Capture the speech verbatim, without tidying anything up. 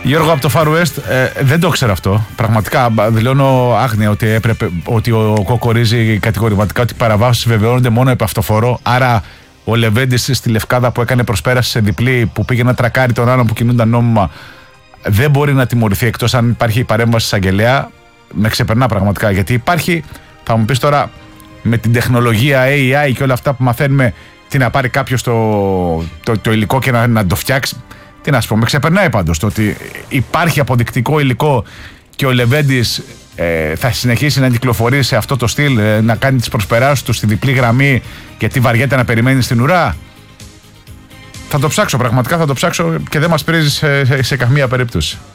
Γιώργο, από το Far West, ε, δεν το ξέρω αυτό. Πραγματικά δηλώνω άγνοια ότι, έπρεπε, ότι ο Κοκορίζη κατηγορηματικά ότι οι παραβάσεις βεβαιώνονται μόνο επί αυτοφορό. Άρα ο Λεβέντης στη Λευκάδα που έκανε προσπέραση σε διπλή, που πήγε να τρακάρει τον άλλον που κινούνταν νόμιμα, δεν μπορεί να τιμωρηθεί εκτός αν υπάρχει η παρέμβαση εισαγγελέα. Με ξεπερνά πραγματικά. Γιατί υπάρχει, θα μου πεις τώρα, με την τεχνολογία έι άι και όλα αυτά που μαθαίνουμε, τι να πάρει κάποιος το, το, το υλικό και να, να το φτιάξει. Τι να σου πω, με ξεπερνάει πάντως το ότι υπάρχει αποδεικτικό υλικό και ο Λεβέντης ε, θα συνεχίσει να κυκλοφορεί σε αυτό το στυλ, ε, να κάνει τις προσπεράσεις του στη διπλή γραμμή, γιατί βαριέται να περιμένει στην ουρά. Θα το ψάξω, πραγματικά θα το ψάξω και δεν μας πρίζει σε, σε, σε καμία περίπτωση.